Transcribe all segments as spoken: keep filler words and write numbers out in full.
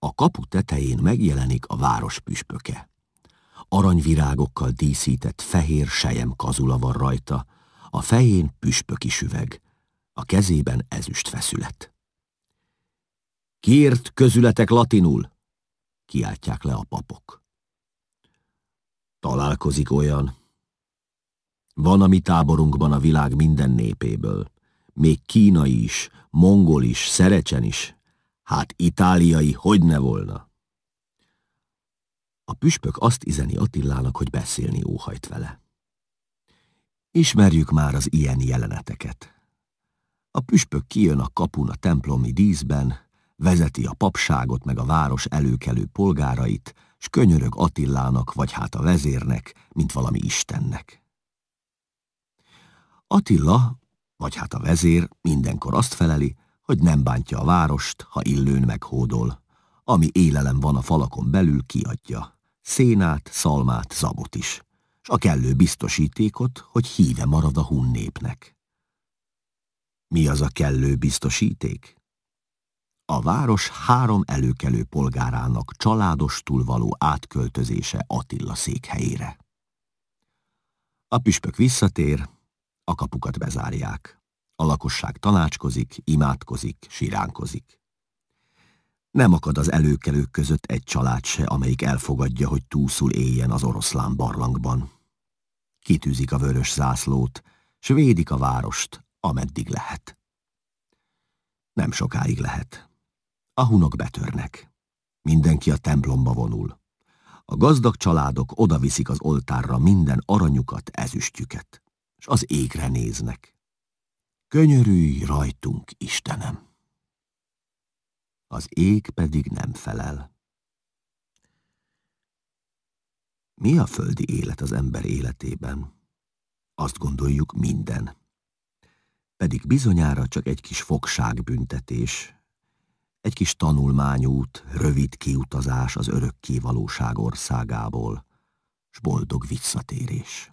A kapu tetején megjelenik a város püspöke. Aranyvirágokkal díszített fehér sejem kazula van rajta, a fején püspöki süveg, a kezében ezüst feszület. Kiért közületek latinul? Kiáltják le a papok. Találkozik olyan. Van a mi táborunkban a világ minden népéből. Még kínai is, mongol is, szerecsen is. Hát itáliai, hogy ne volna? A püspök azt izeni Attilának, hogy beszélni óhajt vele. Ismerjük már az ilyen jeleneteket. A püspök kijön a kapun a templomi díszben, vezeti a papságot meg a város előkelő polgárait, s könyörög Attilának, vagy hát a vezérnek, mint valami istennek. Attila, vagy hát a vezér mindenkor azt feleli, hogy nem bántja a várost, ha illőn meghódol. Ami élelem van a falakon belül, kiadja. Szénát, szalmát, zabot is. S a kellő biztosítékot, hogy híve marad a hun népnek. Mi az a kellő biztosíték? A város három előkelő polgárának családostul való átköltözése Attila székhelyére. A püspök visszatér, a kapukat bezárják. A lakosság tanácskozik, imádkozik, siránkozik. Nem akad az előkelők között egy család se, amelyik elfogadja, hogy túszul éljen az oroszlán barlangban. Kitűzik a vörös zászlót, s védik a várost, ameddig lehet. Nem sokáig lehet. A hunok betörnek. Mindenki a templomba vonul. A gazdag családok odaviszik az oltárra minden aranyukat, ezüstjüket, s az égre néznek. Könyörülj rajtunk, Istenem! Az ég pedig nem felel. Mi a földi élet az ember életében? Azt gondoljuk, minden. Pedig bizonyára csak egy kis fogságbüntetés, egy kis tanulmányút, rövid kiutazás az örökké valóság országából, s boldog visszatérés.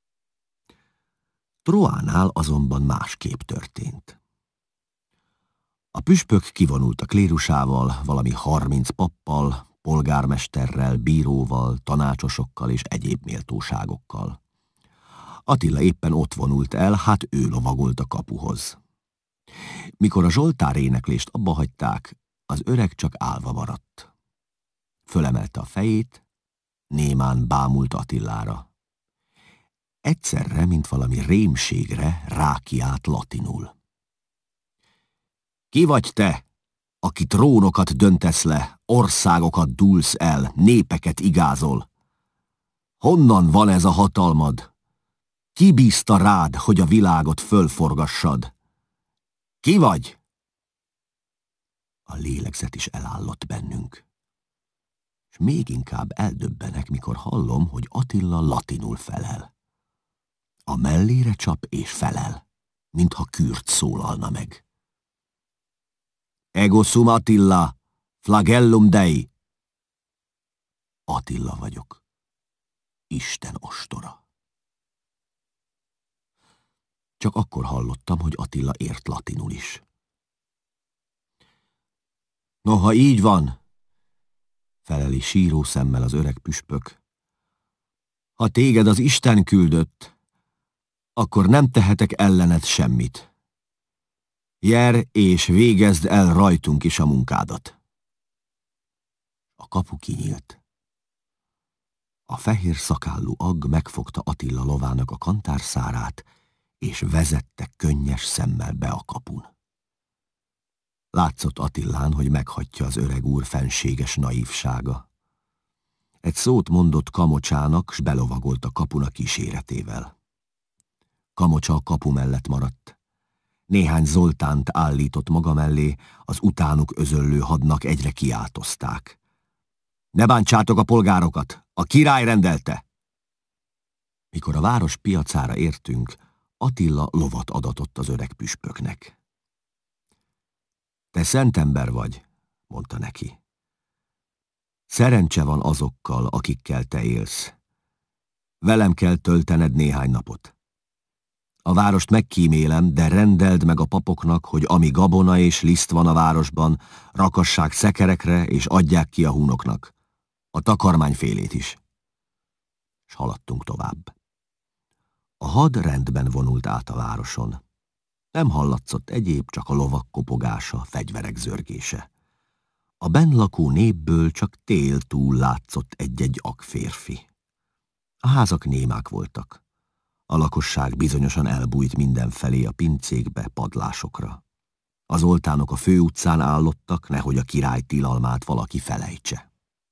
Troánál azonban másképp történt. A püspök kivonult a klérusával, valami harminc pappal, polgármesterrel, bíróval, tanácsosokkal és egyéb méltóságokkal. Attila éppen ott vonult el, hát ő lovagolt a kapuhoz. Mikor a zsoltár éneklést abba hagyták, az öreg csak állva maradt. Fölemelte a fejét, némán bámult Attilára. Egyszerre, mint valami rémségre, rákiált latinul. Ki vagy te, aki trónokat döntesz le, országokat dúlsz el, népeket igázol? Honnan van ez a hatalmad? Ki bízta rád, hogy a világot fölforgassad? Ki vagy? A lélegzet is elállott bennünk. És még inkább eldöbbenek, mikor hallom, hogy Attila latinul felel. A mellére csap és felel, mintha Kürt szólalna meg. Ego sum Attila, flagellum Dei. Attila vagyok, Isten ostora. Csak akkor hallottam, hogy Attila ért latinul is. Noha így van, feleli síró szemmel az öreg püspök, ha téged az Isten küldött, akkor nem tehetek ellened semmit. Jár és végezd el rajtunk is a munkádat. A kapu kinyílt. A fehér szakállú agg megfogta Attila lovának a kantárszárát, és vezette könnyes szemmel be a kapun. Látszott Attilán, hogy meghagyja az öreg úr fenséges naívsága. Egy szót mondott Kamocsának, s belovagolt a kapun a kíséretével. Kamocsa a kapu mellett maradt. Néhány Zoltánt állított maga mellé, az utánuk özöllő hadnak egyre kiáltozták. Ne bántsátok a polgárokat, a király rendelte! Mikor a város piacára értünk, Attila lovat adatott az öreg püspöknek. Te szent ember vagy, mondta neki. Szerencse van azokkal, akikkel te élsz. Velem kell töltened néhány napot. A várost megkímélem, de rendeld meg a papoknak, hogy ami gabona és liszt van a városban, rakassák szekerekre és adják ki a húnoknak. A takarmányfélét is. S haladtunk tovább. A had rendben vonult át a városon. Nem hallatszott egyéb, csak a lovak kopogása, fegyverek zörgése. A benn lakó népből csak tél túl látszott egy-egy akférfi. A házak némák voltak. A lakosság bizonyosan elbújt mindenfelé a pincékbe, padlásokra. Az oltánok a főutcán állottak, nehogy a király tilalmát valaki felejtse.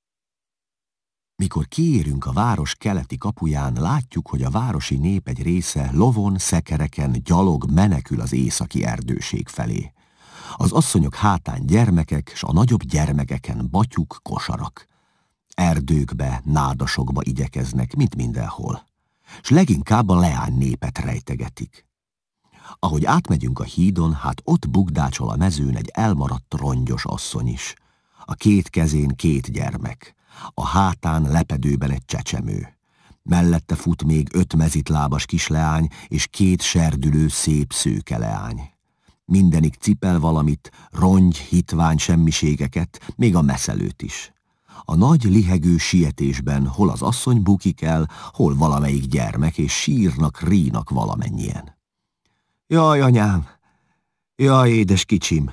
Mikor kiérünk a város keleti kapuján, látjuk, hogy a városi nép egy része lovon, szekereken, gyalog menekül az északi erdőség felé. Az asszonyok hátán gyermekek, s a nagyobb gyermekeken batyuk, kosarak. Erdőkbe, nádasokba igyekeznek, mint mindenhol. S leginkább a leány népet rejtegetik. Ahogy átmegyünk a hídon, hát ott bukdácsol a mezőn egy elmaradt rongyos asszony is. A két kezén két gyermek, a hátán lepedőben egy csecsemő. Mellette fut még öt mezitlábas kisleány és két serdülő szép szőke leány. Mindenik cipel valamit, rongy, hitvány semmiségeket, még a meszelőt is. A nagy lihegő sietésben hol az asszony bukik el, hol valamelyik gyermek, és sírnak, rínak valamennyien. Jaj, anyám! Jaj, édes kicsim!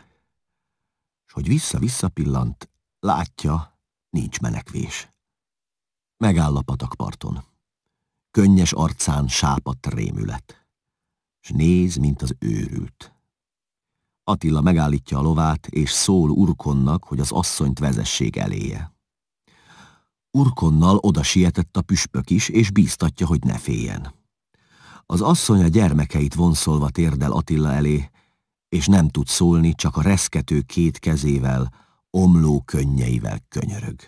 S hogy vissza-vissza pillant, látja, nincs menekvés. Megáll a patakparton. Könnyes arcán sápadt rémület. S néz, mint az őrült. Attila megállítja a lovát, és szól Urkonnak, hogy az asszonyt vezessék eléje. Urkonnal oda sietett a püspök is, és bíztatja, hogy ne féljen. Az asszony a gyermekeit vonszolva térdel Attila elé, és nem tud szólni, csak a reszkető két kezével, omló könnyeivel könyörög.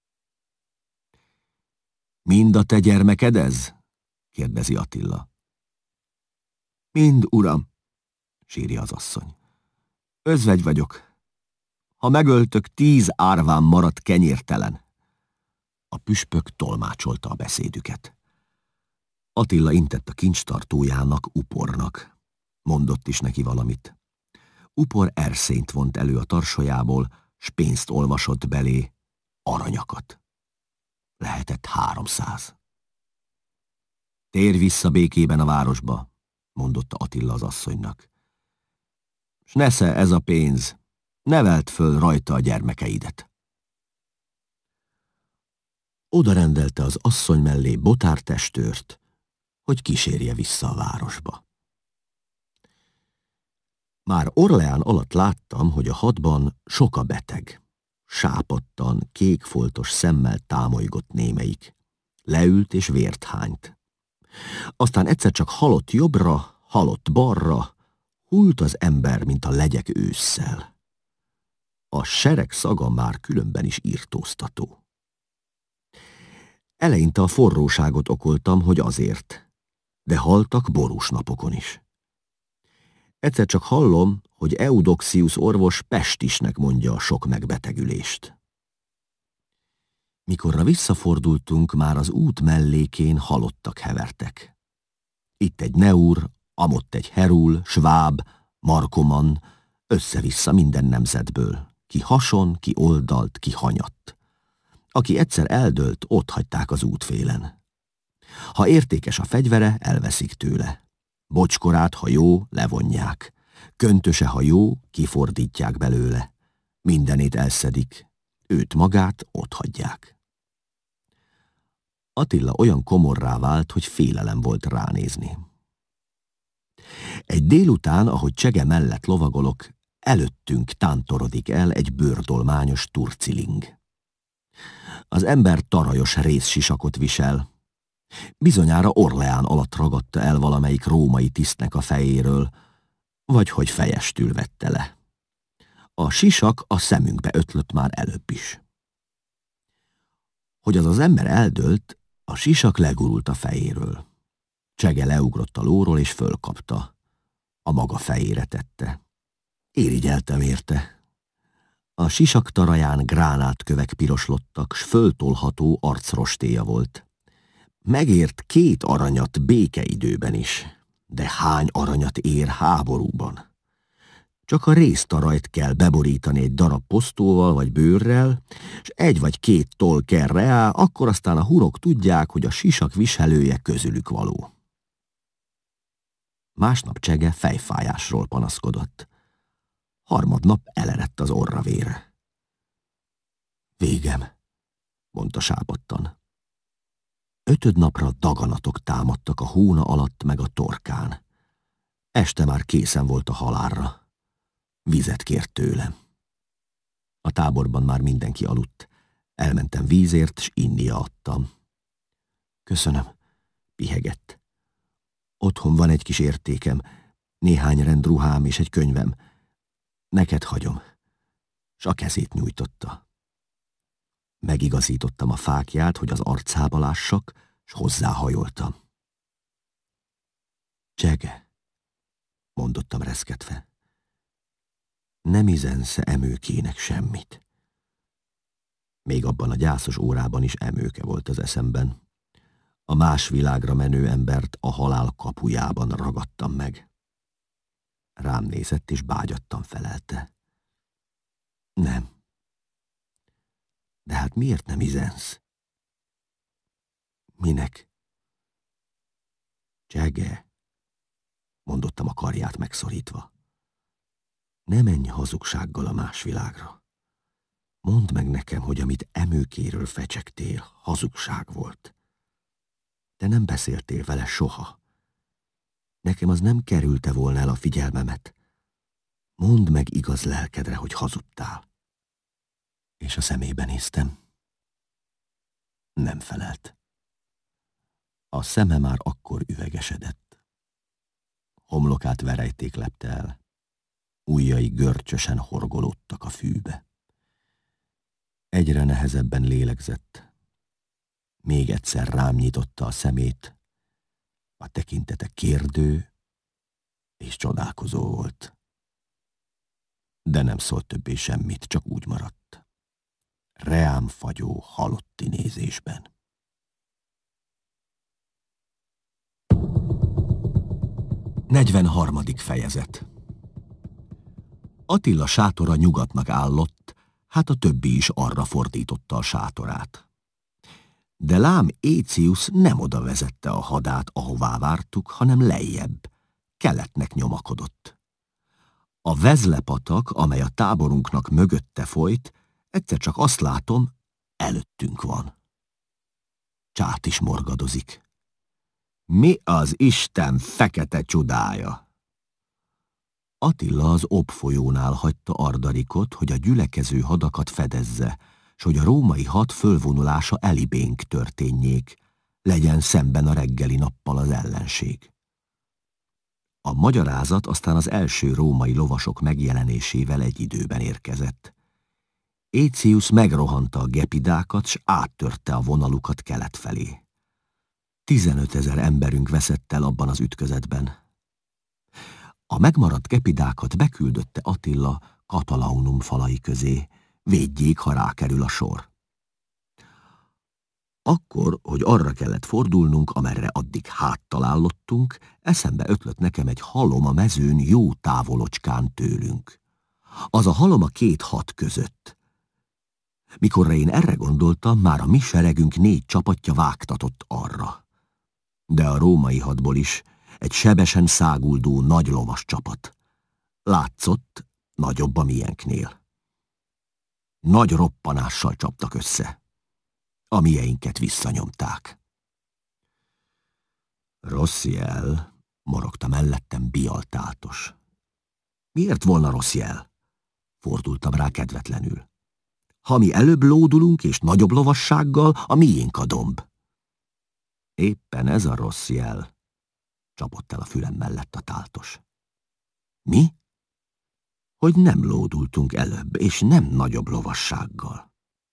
Mind a te gyermeked ez? kérdezi Attila. Mind, uram, sírja az asszony. Özvegy vagyok. Ha megöltök, tíz árván maradt kenyértelen. A püspök tolmácsolta a beszédüket. Attila intett a kincstartójának, Upornak. Mondott is neki valamit. Upor erszényt vont elő a tarsolyából, s pénzt olvasott belé, aranyakat. Lehetett háromszáz. Térj vissza békében a városba, mondotta Attila az asszonynak. S nesze ez a pénz, neveld föl rajta a gyermekeidet. Oda rendelte az asszony mellé botártestőrt, hogy kísérje vissza a városba. Már Orleán alatt láttam, hogy a hadban sok a beteg. Sápadtan, kékfoltos szemmel támolygott némelyik. Leült és vért hányt. Aztán egyszer csak halott jobbra, halott balra, hult az ember, mint a legyek ősszel. A sereg szaga már különben is írtóztató. Eleinte a forróságot okoltam, hogy azért, de haltak borús napokon is. Egyszer csak hallom, hogy Eudoxius orvos pestisnek mondja a sok megbetegülést. Mikorra visszafordultunk, már az út mellékén halottak hevertek. Itt egy Neur, amott egy Herul, Sváb, Markoman, össze-vissza minden nemzetből, ki hason, ki oldalt, ki hanyatt. Aki egyszer eldőlt, ott hagyták az útfélen. Ha értékes a fegyvere, elveszik tőle. Bocskorát, ha jó, levonják. Köntöse, ha jó, kifordítják belőle. Mindenét elszedik, őt magát ott hagyják. Attila olyan komorrá vált, hogy félelem volt ránézni. Egy délután, ahogy Csege mellett lovagolok, előttünk tántorodik el egy bőrdolmányos turciling. Az ember tarajos rézsisakot visel. Bizonyára Orleán alatt ragadta el valamelyik római tisztnek a fejéről, vagy hogy fejestül vette le. A sisak a szemünkbe ötlött már előbb is. Hogy az az ember eldőlt, a sisak legurult a fejéről. Csege leugrott a lóról és fölkapta. A maga fejére tette. Érigyeltem érte. A sisak taraján gránátkövek piroslottak, s föltolható arcrostéja volt. Megért két aranyat békeidőben is. De hány aranyat ér háborúban? Csak a résztarajt kell beborítani egy darab posztóval vagy bőrrel, és egy vagy két toll kell rá, akkor aztán a hurok tudják, hogy a sisak viselője közülük való. Másnap Csege fejfájásról panaszkodott. Harmadnap elerett az orra vére. Végem, mondta sápadtan. Ötödnapra daganatok támadtak a hóna alatt meg a torkán. Este már készen volt a halálra. Vizet kért tőlem. A táborban már mindenki aludt. Elmentem vízért, s innia adtam. Köszönöm, pihegett. Otthon van egy kis értékem, néhány rend ruhám és egy könyvem. Neked hagyom. S a kezét nyújtotta. Megigazítottam a fákját, hogy az arcába lássak, s hozzáhajoltam. Csege, mondottam reszketve. Nem izensze emőkének semmit. Még abban a gyászos órában is emőke volt az eszemben. A más világra menő embert a halál kapujában ragadtam meg. Rám nézett és bágyattan felelte. Nem. De hát miért nem izensz? Minek? Csege, mondottam a karját megszorítva. Ne menj hazugsággal a más világra. Mondd meg nekem, hogy amit emőkéről fecsegtél, hazugság volt. Te nem beszéltél vele soha. Nekem az nem kerülte volna el a figyelmemet. Mondd meg igaz lelkedre, hogy hazudtál. És a szemébe néztem. Nem felelt. A szeme már akkor üvegesedett. Homlokát verejték lepte el. Ujjai görcsösen horgolódtak a fűbe. Egyre nehezebben lélegzett. Még egyszer rám nyitotta a szemét. A tekintete kérdő és csodálkozó volt. De nem szólt többé semmit, csak úgy maradt. Reám fagyó halotti nézésben. negyvenharmadik fejezet. Attila sátora nyugatnak állott, hát a többi is arra fordította a sátorát. De lám Écius nem oda vezette a hadát, ahová vártuk, hanem lejjebb, keletnek nyomakodott. A Vezle-patak, amely a táborunknak mögötte folyt, egyszer csak azt látom, előttünk van. Csát is morgadozik. Mi az Isten fekete csodája? Attila az Ob folyónál hagyta Ardarikot, hogy a gyülekező hadakat fedezze, s hogy a római had fölvonulása elibénk történjék, legyen szemben a reggeli nappal az ellenség. A magyarázat aztán az első római lovasok megjelenésével egy időben érkezett. Écius megrohanta a gepidákat, s áttörte a vonalukat kelet felé. Tizenötezer emberünk veszett el abban az ütközetben. A megmaradt gepidákat beküldötte Attila Katalaunum falai közé, védjék, ha rákerül a sor. Akkor, hogy arra kellett fordulnunk, amerre addig háttal állottunk, eszembe ötlött nekem egy halom a mezőn jó távolocskán tőlünk. Az a halom a két had között. Mikorra én erre gondoltam, már a mi seregünk négy csapatja vágtatott arra. De a római hadból is egy sebesen száguldó nagy lovas csapat. Látszott, nagyobb a miénknél. Nagy roppanással csaptak össze. A mieinket visszanyomták. Rossz jel, morogta mellettem bialtátos. Miért volna rossz jel? Fordultam rá kedvetlenül. Ha mi előbb lódulunk és nagyobb lovassággal, a miénk a domb. Éppen ez a rossz jel, csapott el a fülem mellett a táltos. Mi? Hogy nem lódultunk előbb, és nem nagyobb lovassággal.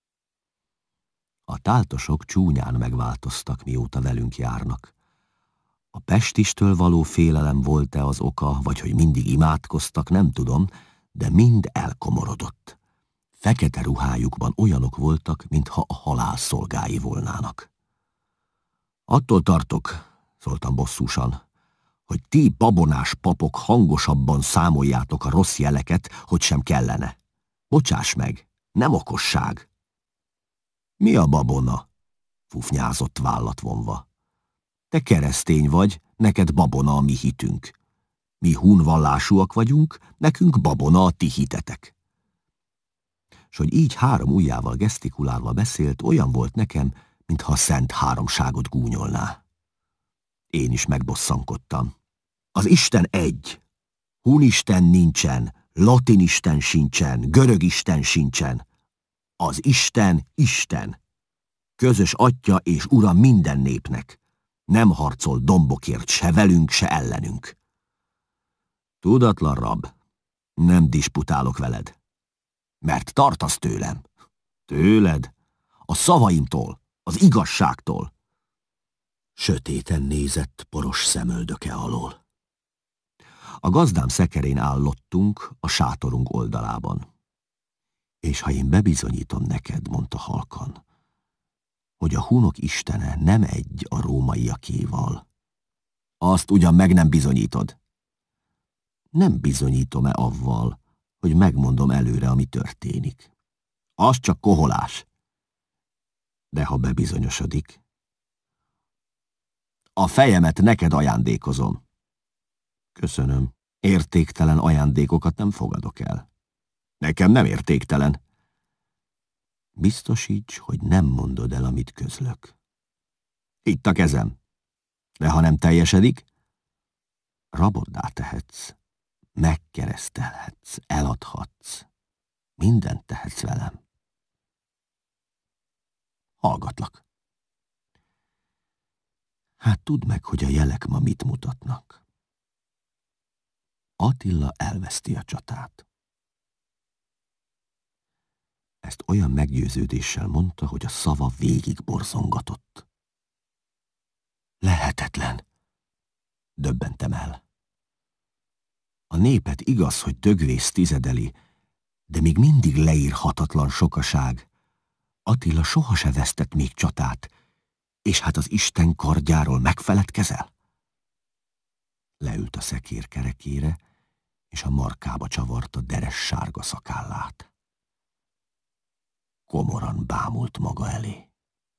A táltosok csúnyán megváltoztak, mióta velünk járnak. A pestistől való félelem volt-e az oka, vagy hogy mindig imádkoztak, nem tudom, de mind elkomorodott. Fekete ruhájukban olyanok voltak, mintha a halál szolgái volnának. Attól tartok, szóltam bosszúsan, hogy ti babonás papok hangosabban számoljátok a rossz jeleket, hogy sem kellene. Bocsáss meg, nem okosság. Mi a babona? Fufnyázott vállat vonva. Te keresztény vagy, neked babona a mi hitünk. Mi hun vallásúak vagyunk, nekünk babona a ti hitetek. S hogy így három ujjával gesztikulálva beszélt, olyan volt nekem, mintha a szent háromságot gúnyolná. Én is megbosszankodtam. Az Isten egy. Hunisten nincsen, latinisten sincsen, görögisten sincsen. Az Isten Isten. Közös atya és ura minden népnek. Nem harcol dombokért se velünk, se ellenünk. Tudatlan rab, nem disputálok veled. Mert tartasz tőlem. Tőled? A szavaimtól, az igazságtól. Sötéten nézett poros szemöldöke alól. A gazdám szekerén állottunk a sátorunk oldalában. És ha én bebizonyítom neked, mondta halkan, hogy a hunok istene nem egy a rómaiakéval, azt ugyan meg nem bizonyítod. Nem bizonyítom-e avval, hogy megmondom előre, ami történik. Az csak koholás. De ha bebizonyosodik, a fejemet neked ajándékozom. Köszönöm, értéktelen ajándékokat nem fogadok el. Nekem nem értéktelen. Biztosíts, hogy nem mondod el, amit közlök. Itt a kezem. De ha nem teljesedik, raboddá tehetsz, megkeresztelhetsz, eladhatsz. Mindent tehetsz velem. Hallgatlak. Hát tudd meg, hogy a jelek ma mit mutatnak. Attila elveszti a csatát. Ezt olyan meggyőződéssel mondta, hogy a szava végig borzongatott. Lehetetlen, döbbentem el. A népet igaz, hogy dögvész tizedeli, de még mindig leírhatatlan sokaság. Attila soha se vesztett még csatát, és hát az Isten kardjáról megfeledkezel? Leült a szekér kerekére, és a markába csavarta deres sárga szakállát. Komoran bámult maga elé.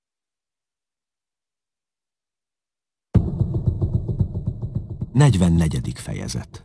negyvennegyedik fejezet.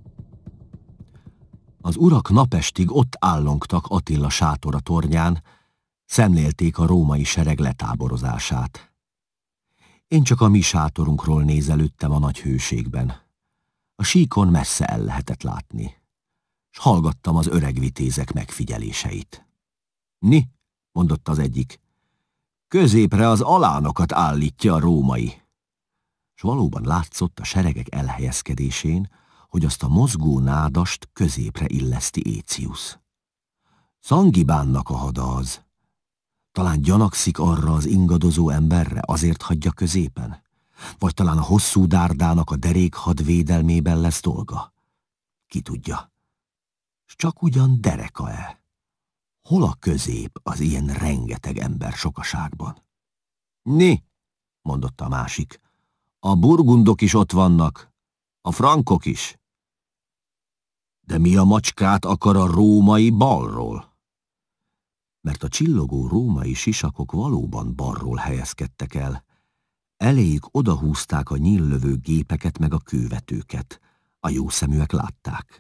Az urak napestig ott állongtak Attila sátora tornyán, szemlélték a római sereg letáborozását. Én csak a mi sátorunkról nézelődtem a nagy hőségben. A síkon messze el lehetett látni, s hallgattam az öreg vitézek megfigyeléseit. Ni, mondott az egyik, középre az alánokat állítja a római. S valóban látszott a seregek elhelyezkedésén, hogy azt a mozgó nádast középre illeszti Écius. Szangibánnak a hada az. Talán gyanakszik arra az ingadozó emberre, azért hagyja középen? Vagy talán a hosszú dárdának a derék hadvédelmében lesz dolga? Ki tudja. S csak ugyan dereka-e? Hol a közép az ilyen rengeteg ember sokaságban? Ni, mondotta a másik, a burgundok is ott vannak, a frankok is. De mi a macskát akar a római balról? Mert a csillogó római sisakok valóban balról helyezkedtek el. Eléjük odahúzták a nyíllövő gépeket meg a kővetőket. A jószeműek látták.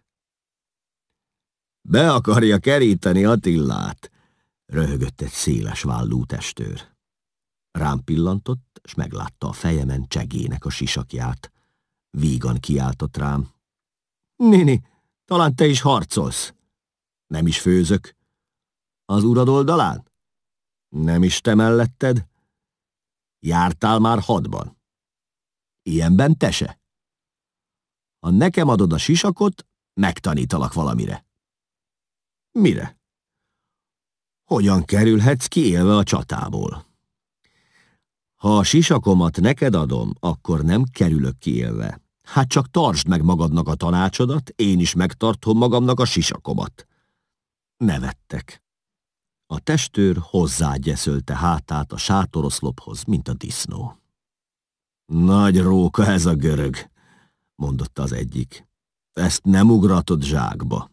Be akarja keríteni Attillát, röhögött egy széles vállú testőr. Rám pillantott, s meglátta a fejemen csegének a sisakját. Vígan kiáltott rám. Nini, talán te is harcolsz. Nem is főzök. Az urad oldalán? Nem is te melletted? Jártál már hadban? Ilyenben te se? Ha nekem adod a sisakot, megtanítalak valamire. Mire? Hogyan kerülhetsz ki élve a csatából? Ha a sisakomat neked adom, akkor nem kerülök ki élve. Hát csak tartsd meg magadnak a tanácsodat, én is megtartom magamnak a sisakomat. Nevettek. A testőr hozzágyeszölte hátát a sátoroszlophoz, mint a disznó. Nagy róka ez a görög. mondotta az egyik. Ezt nem ugratod zsákba.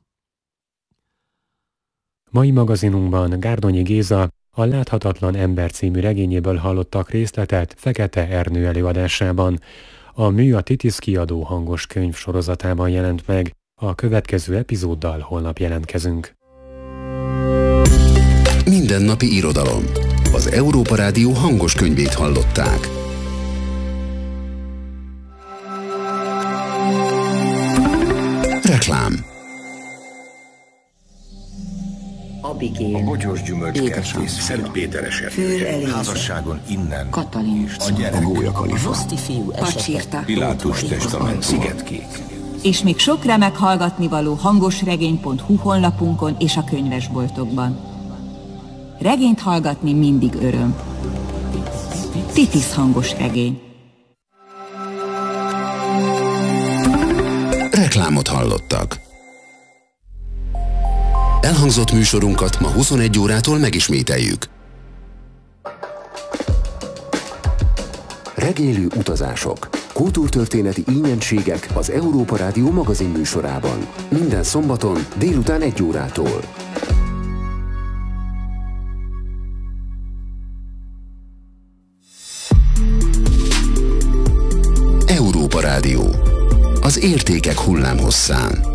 Mai magazinunkban Gárdonyi Géza a Láthatatlan ember című regényéből hallottak részletet Fekete Ernő előadásában. A Mű a Titisz kiadó hangos könyv sorozatában jelent meg. A következő epizóddal holnap jelentkezünk. Mindennapi irodalom. Az Európa Rádió hangos könyvét hallották. Reklám. Abigél, a bogyós gyümölcskertész, Szent Péteres erdő, házasságon innen, Katalin, a gyerek, a gólyakalifa, Roszti fiú, Pacsirta, Pilátus testament, Szigetkék. És még sok remek hallgatnivaló hangosregény pont hu honlapunkon és a könyvesboltokban. Regényt hallgatni mindig öröm. Titisz hangos regény. Reklámot hallottak. Elhangzott műsorunkat ma huszonegy órától megismételjük. Regélő utazások. Kultúrtörténeti ínyentségek az Európa Rádió magazin műsorában. Minden szombaton délután egy órától. Európa Rádió. Az értékek hullámhosszán.